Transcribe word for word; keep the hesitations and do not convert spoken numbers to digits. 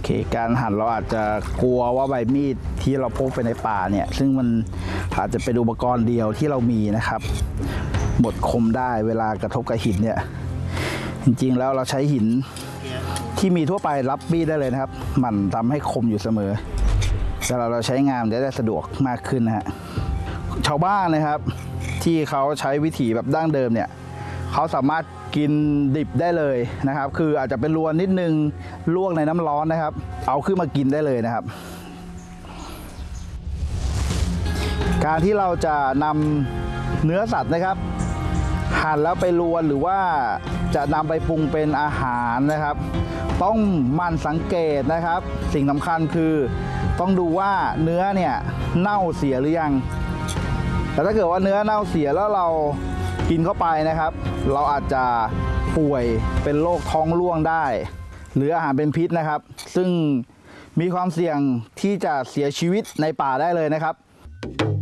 เคการหั่นเราอาจจะกลัวว่าใบมีดที่เราพกไปในป่าเนี่ยซึ่งมันอาจจะเป็นอุปกรณ์เดียวที่เรามีนะครับหมดคมได้เวลากระทบกับหินเนี่ยจริงๆแล้วเราใช้หินที่มีทั่วไปรับมีดได้เลยนะครับมันทำให้คมอยู่เสมอแต่เราเราใช้งานได้สะดวกมากขึ้นนะฮะชาวบ้านนะครับที่เขาใช้วิถีแบบดั้งเดิมเนี่ยเขาสามารถกินดิบได้เลยนะครับคืออาจจะเป็นรวนนิดนึงลวกในน้ำร้อนนะครับเอาขึ้นมากินได้เลยนะครับการที่เราจะนำเนื้อสัตว์นะครับหั่นแล้วไปรวนหรือว่าจะนำไปปรุงเป็นอาหารนะครับต้องหมั่นสังเกตนะครับสิ่งสำคัญคือต้องดูว่าเนื้อเนี่ยเน่าเสียหรือยังแต่ถ้าเกิดว่าเนื้อเน่าเสียแล้วเรากินเข้าไปนะครับเราอาจจะป่วยเป็นโรคท้องร่วงได้หรืออาหารเป็นพิษนะครับซึ่งมีความเสี่ยงที่จะเสียชีวิตในป่าได้เลยนะครับ